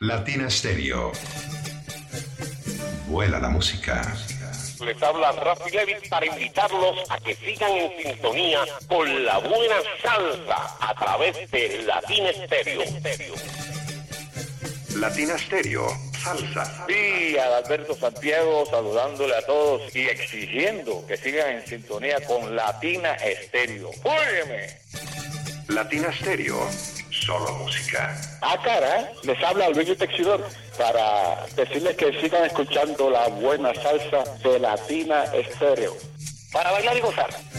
Latina Stereo. Vuela la música. Les habla Rafi Levy para invitarlos a que sigan en sintonía con la buena salsa a través de Latina Stereo. Latina Stereo. Salsa. Sí, Adalberto Santiago saludándole a todos y exigiendo que sigan en sintonía con Latina Stereo. ¡Óyeme! Latina Stereo. Solo música. Cara, les habla Luis Texidor para decirles que sigan escuchando la buena salsa de Latina Stereo. Para bailar y gozar.